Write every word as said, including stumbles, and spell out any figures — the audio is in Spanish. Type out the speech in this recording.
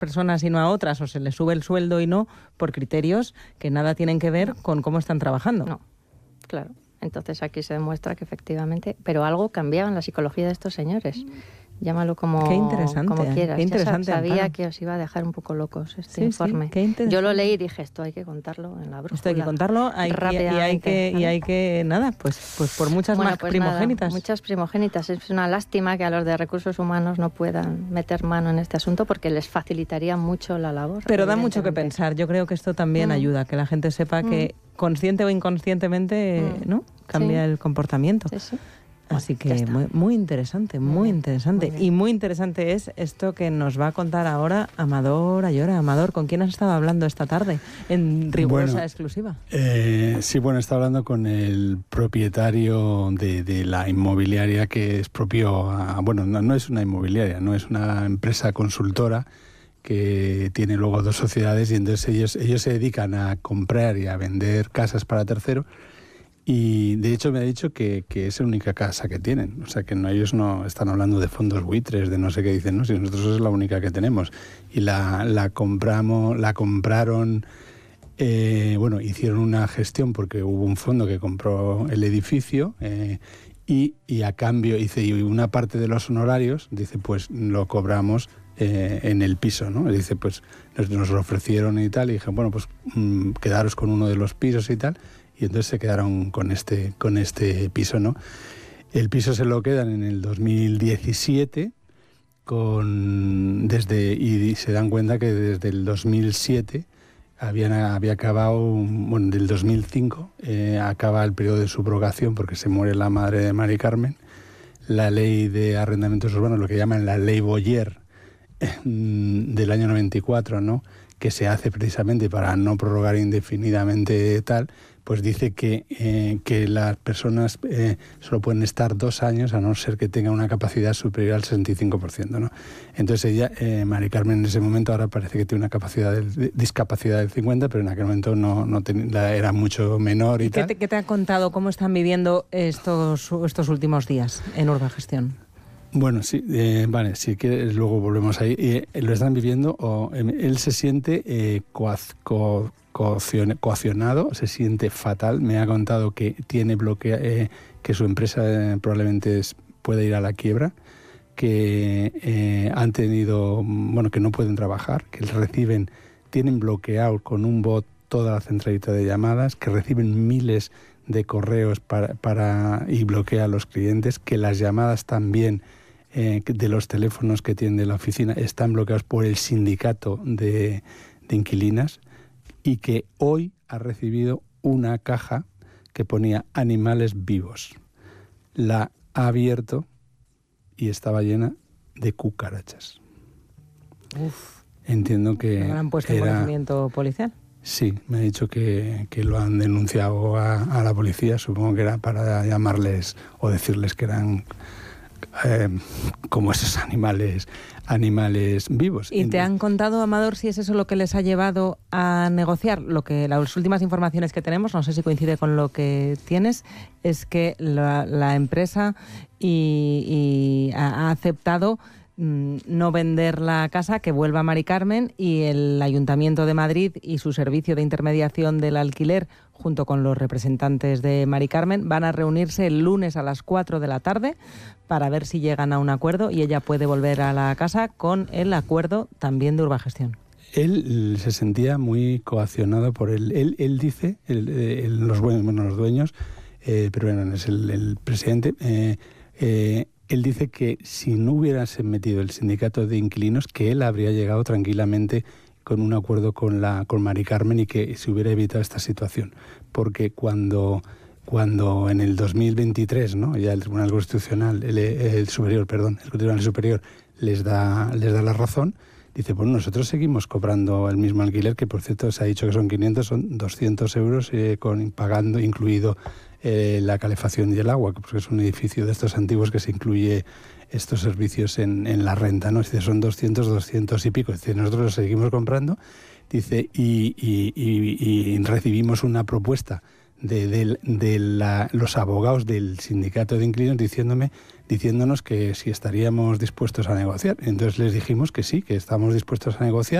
personas y no a otras, o se les sube el sueldo y no, por criterios que nada tienen que ver con cómo están trabajando. No, claro. Entonces aquí se demuestra que efectivamente, pero algo cambiaba en la psicología de estos señores. Llámalo como, qué interesante, como quieras. Qué interesante, ya sabía Amparo. que os iba a dejar un poco locos este sí, informe. Sí, qué interesante. Yo lo leí y dije, esto hay que contarlo en la brújula. Esto hay que contarlo hay, y, y hay que, ¿vale? y hay que, nada, pues, pues por muchas bueno, más pues primogénitas. Nada, muchas primogénitas. Es una lástima que a los de recursos humanos no puedan meter mano en este asunto porque les facilitaría mucho la labor. Pero da mucho que pensar. Yo creo que esto también mm. ayuda, que la gente sepa mm. que consciente o inconscientemente, mm. ¿no? Cambia sí. el comportamiento. Sí, sí. Así que muy, muy interesante, muy interesante. Muy y muy interesante es esto que nos va a contar ahora Amador Ayora. Amador, ¿con quién has estado hablando esta tarde en rigurosa bueno, exclusiva? Eh, sí, bueno, he estado hablando con el propietario de, de la inmobiliaria que es propio a... Bueno, no, no es una inmobiliaria, no es una empresa consultora que tiene luego dos sociedades y entonces ellos, ellos se dedican a comprar y a vender casas para terceros. Y de hecho me ha dicho que, que es la única casa que tienen. O sea, que no, ellos no están hablando de fondos buitres, de no sé qué dicen, no, si nosotros es la única que tenemos. Y la, la compramos, la compraron, eh, bueno, hicieron una gestión porque hubo un fondo que compró el edificio eh, y, y a cambio, dice, y una parte de los honorarios, dice, pues lo cobramos eh, en el piso, ¿no? Dice, pues nos, nos lo ofrecieron y tal, y dije, bueno, pues mmm, quedaros con uno de los pisos y tal. Y entonces se quedaron con este, con este piso, ¿no? El piso se lo quedan en el dos mil diecisiete con, desde, y se dan cuenta que desde el dos mil siete habían, había acabado, bueno, del dos mil cinco eh, acaba el periodo de subrogación porque se muere la madre de Mari Carmen. La ley de arrendamientos urbanos, lo que llaman la ley Boyer eh, del año noventa y cuatro, ¿no? Que se hace precisamente para no prorrogar indefinidamente tal, pues dice que, eh, que las personas eh, solo pueden estar dos años a no ser que tengan una capacidad superior al sesenta y cinco por ciento, ¿no? Entonces ella, eh, Mari Carmen, en ese momento ahora parece que tiene una capacidad de, discapacidad del cincuenta, pero en aquel momento no, no ten, la, era mucho menor y, ¿Y tal. ¿Qué te, qué te ha contado? ¿Cómo están viviendo estos, estos últimos días en Urbagestión? Bueno, sí, eh, vale, si quieres luego volvemos ahí. Eh, lo están viviendo, o eh, él se siente eh, coaz, co, coaccionado, se siente fatal. Me ha contado que tiene bloquea, eh, que su empresa eh, probablemente es, puede ir a la quiebra, que eh, han tenido, bueno, que no pueden trabajar, que reciben, tienen bloqueado con un bot toda la centralita de llamadas, que reciben miles de correos para, para y bloquea a los clientes, que las llamadas también eh, de los teléfonos que tienen de la oficina están bloqueados por el sindicato de, de inquilinas, y que hoy ha recibido una caja que ponía animales vivos. La ha abierto y estaba llena de cucarachas. Uf. Entiendo que ¿No han puesto era... en conocimiento policial? Sí, me ha dicho que, que lo han denunciado a, a la policía, supongo que era para llamarles o decirles que eran eh, como esos animales animales vivos. ¿Y te han contado, Amador, si es eso lo que les ha llevado a negociar? Lo que las últimas informaciones que tenemos, no sé si coincide con lo que tienes, es que la, la empresa y, y ha, ha aceptado no vender la casa, que vuelva Mari Carmen, y el Ayuntamiento de Madrid y su servicio de intermediación del alquiler, junto con los representantes de Mari Carmen, van a reunirse el lunes a las cuatro de la tarde para ver si llegan a un acuerdo y ella puede volver a la casa con el acuerdo también de Urbagestión. Él se sentía muy coaccionado por él. Él, él dice, el, el, los, bueno, los dueños, eh, pero bueno, es el, el presidente, eh, eh, él dice que si no hubiese metido el sindicato de inquilinos, que él habría llegado tranquilamente con un acuerdo con la con Mari Carmen y que se hubiera evitado esta situación. Porque cuando, cuando en el dos mil veintitrés, ¿no?, ya el Tribunal Constitucional, el, el Superior, perdón, el Tribunal Superior les da, les da la razón, dice, bueno, nosotros seguimos cobrando el mismo alquiler, que por cierto se ha dicho que son quinientos, son doscientos euros, eh, con, pagando, incluido eh, la calefacción y el agua, porque es un edificio de estos antiguos que se incluye estos servicios en, en la renta, ¿no? Dice, son doscientos, doscientos y pico. Dice, nosotros los seguimos comprando, dice, y, y, y, y recibimos una propuesta de, de, de la, los abogados del sindicato de inquilinos diciéndome, diciéndonos que si estaríamos dispuestos a negociar. Entonces les dijimos que sí, que estamos dispuestos a negociar.